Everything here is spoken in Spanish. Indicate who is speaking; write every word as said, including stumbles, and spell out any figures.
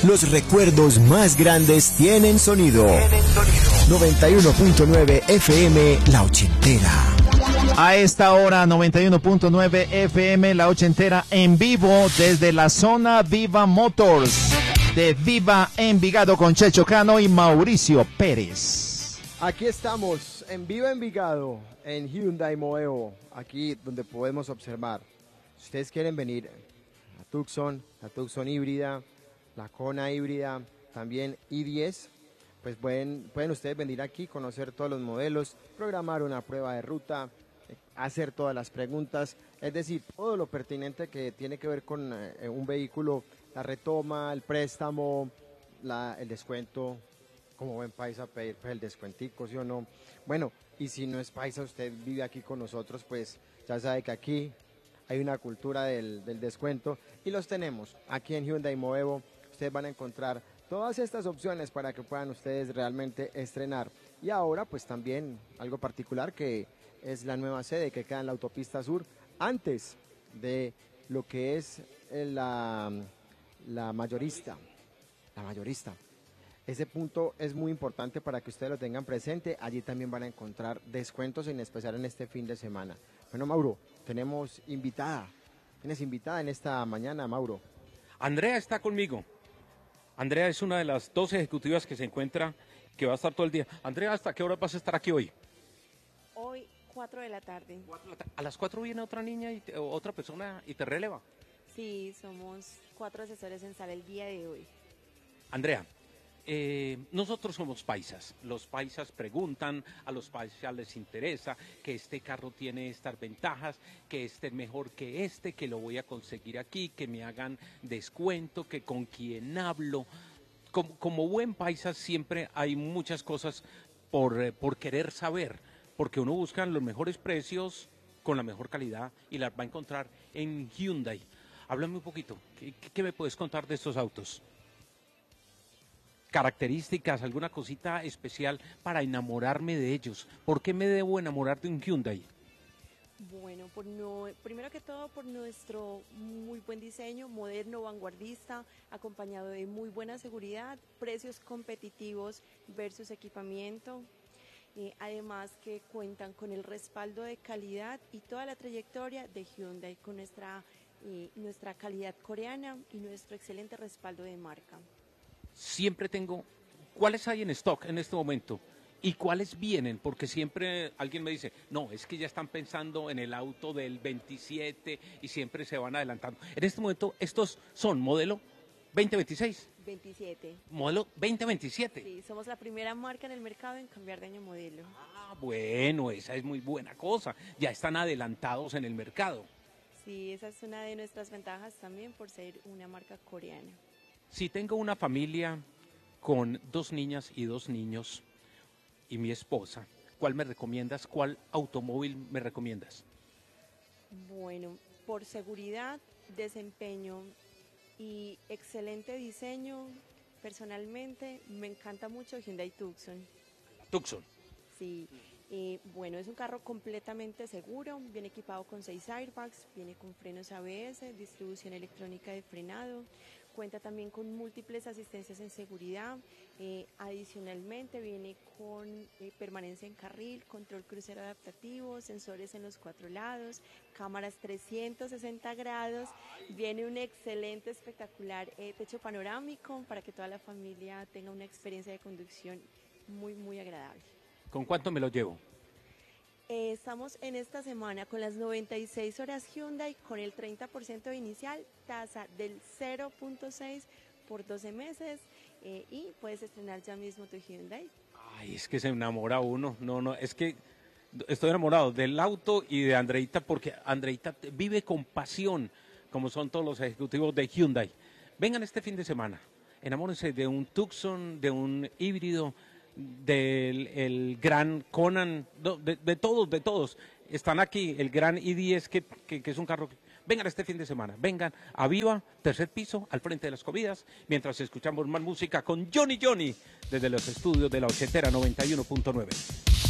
Speaker 1: Los recuerdos más grandes tienen sonido. Tienen sonido. noventa y uno punto nueve F M, La Ochentera.
Speaker 2: A esta hora, noventa y uno punto nueve F M, La Ochentera, en vivo desde la zona Viva Motors de Viva Envigado con Checho Cano y Mauricio Pérez.
Speaker 3: Aquí estamos en Viva Envigado, en Hyundai Moevo, aquí donde podemos observar. Si ustedes quieren venir a Tucson, la Tucson híbrida, la Kona híbrida, también i diez, pues pueden, pueden ustedes venir aquí, conocer todos los modelos, programar una prueba de ruta, hacer todas las preguntas, es decir, todo lo pertinente que tiene que ver con eh, un vehículo, la retoma, el préstamo, la, el descuento, como buen paisa pedir pues el descuentico, ¿sí o no? Bueno, y si no es paisa, usted vive aquí con nosotros, pues ya sabe que aquí hay una cultura del, del descuento y los tenemos aquí en Hyundai Moevo. Ustedes van a encontrar todas estas opciones para que puedan ustedes realmente estrenar. Y ahora pues también algo particular que es la nueva sede que queda en la autopista sur antes de lo que es la, la mayorista. La mayorista. Ese punto es muy importante para que ustedes lo tengan presente. Allí también van a encontrar descuentos, en especial en este fin de semana. Bueno, Mauro, tenemos invitada. Tienes invitada en esta mañana, Mauro.
Speaker 4: Andrea está conmigo. Andrea es una de las dos ejecutivas que se encuentra, que va a estar todo el día. Andrea, ¿hasta qué hora vas a estar aquí hoy?
Speaker 5: Hoy, cuatro de la tarde.
Speaker 4: ¿A las cuatro viene otra niña y te, o otra persona y te releva?
Speaker 5: Sí, somos cuatro asesores en sala el día de hoy.
Speaker 4: Andrea, eh, nosotros somos paisas. Los paisas preguntan, a los paisas les interesa que este carro tiene estas ventajas, que este es mejor que este, que lo voy a conseguir aquí, que me hagan descuento, que con quién hablo. Como, como buen paisa siempre hay muchas cosas por, eh, por querer saber, porque uno busca los mejores precios con la mejor calidad y las va a encontrar en Hyundai. Háblame un poquito, ¿qué, qué me puedes contar de estos autos? Características, alguna cosita especial para enamorarme de ellos. ¿Por qué me debo enamorar de un Hyundai?
Speaker 5: Bueno, por no, primero que todo por nuestro muy buen diseño, moderno, vanguardista, acompañado de muy buena seguridad, precios competitivos versus equipamiento. Eh, además que cuentan con el respaldo de calidad y toda la trayectoria de Hyundai con nuestra, eh, nuestra calidad coreana y nuestro excelente respaldo de marca.
Speaker 4: Siempre tengo, ¿cuáles hay en stock en este momento? ¿Y cuáles vienen? Porque siempre alguien me dice, no, es que ya están pensando en el auto del veintisiete y siempre se van adelantando. En este momento, estos son modelo veinte veintiséis.
Speaker 5: veintisiete.
Speaker 4: Modelo veinte veintisiete.
Speaker 5: Sí, somos la primera marca en el mercado en cambiar de año modelo.
Speaker 4: Ah, bueno, esa es muy buena cosa. Ya están adelantados en el mercado.
Speaker 5: Sí, esa es una de nuestras ventajas también por ser una marca coreana.
Speaker 4: Si tengo una familia con dos niñas y dos niños y mi esposa, ¿cuál me recomiendas? ¿Cuál automóvil me recomiendas?
Speaker 5: Bueno, por seguridad, desempeño y excelente diseño, personalmente me encanta mucho Hyundai Tucson.
Speaker 4: Tucson.
Speaker 5: Sí, eh, bueno, es un carro completamente seguro, viene equipado con seis airbags, viene con frenos A B S, distribución electrónica de frenado, cuenta también con múltiples asistencias en seguridad, eh, adicionalmente viene con eh, permanencia en carril, control crucero adaptativo, sensores en los cuatro lados, cámaras trescientos sesenta grados, viene un excelente, espectacular eh, techo panorámico para que toda la familia tenga una experiencia de conducción muy, muy agradable.
Speaker 4: ¿Con cuánto me lo llevo?
Speaker 5: Eh, estamos en esta semana con las noventa y seis horas Hyundai con el treinta por ciento de inicial, tasa del cero punto seis por doce meses eh, y puedes estrenar ya mismo tu Hyundai.
Speaker 4: Ay, es que se enamora uno. No, no, es que estoy enamorado del auto y de Andreita porque Andreita vive con pasión, como son todos los ejecutivos de Hyundai. Vengan este fin de semana, enamórense de un Tucson, de un híbrido, del el gran Conan, de, de todos, de todos. Están aquí, el gran i diez, que, que, que es un carro. Vengan este fin de semana, vengan a Viva, tercer piso, al frente de las comidas, mientras escuchamos más música con Johnny Johnny, desde los estudios de La Ochentera noventa y uno punto nueve.